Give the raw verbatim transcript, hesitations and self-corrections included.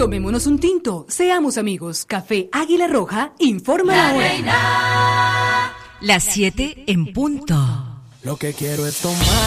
Tomémonos un tinto, seamos amigos. Café Águila Roja, informa la hora. Las siete en punto. Lo que quiero es tomar.